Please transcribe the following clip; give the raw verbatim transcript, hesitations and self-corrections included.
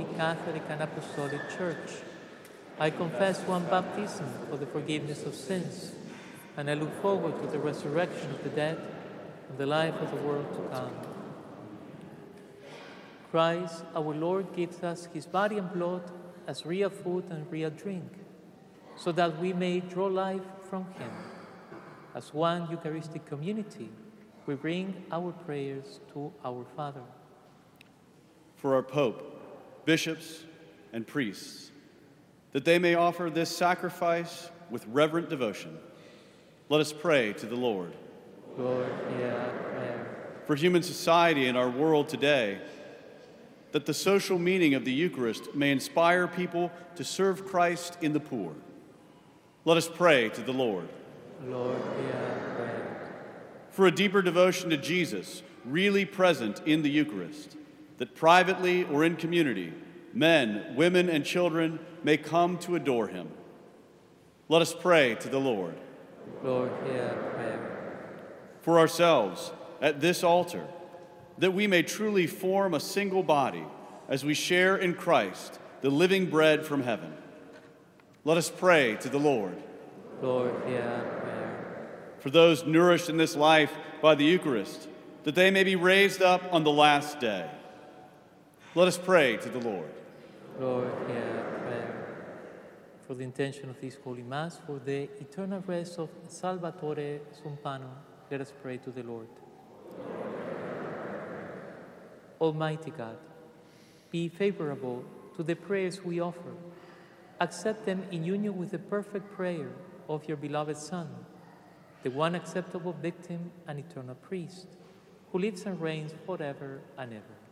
Catholic and Apostolic Church. I confess one baptism for the forgiveness of sins, and I look forward to the resurrection of the dead and the life of the world to come. Christ, our Lord, gives us his body and blood as real food and real drink, so that we may draw life from him. As one Eucharistic community, we bring our prayers to our Father. For our Pope, bishops, and priests, that they may offer this sacrifice with reverent devotion, let us pray to the Lord. Lord, hear our prayer. For human society and our world today, that the social meaning of the Eucharist may inspire people to serve Christ in the poor, let us pray to the Lord. Lord, hear our prayer. For a deeper devotion to Jesus, really present in the Eucharist, that privately or in community, men, women, and children may come to adore him, let us pray to the Lord. Lord, hear our prayer. For ourselves, at this altar, that we may truly form a single body as we share in Christ, the living bread from heaven, let us pray to the Lord. Lord, hear our prayer. For those nourished in this life by the Eucharist, that they may be raised up on the last day, let us pray to the Lord. Lord, hear our prayer. For the intention of this Holy Mass, for the eternal rest of Salvatore Sumpano, let us pray to the Lord. Almighty God, be favorable to the prayers we offer. Accept them in union with the perfect prayer of your beloved Son, the one acceptable victim and eternal priest, who lives and reigns forever and ever.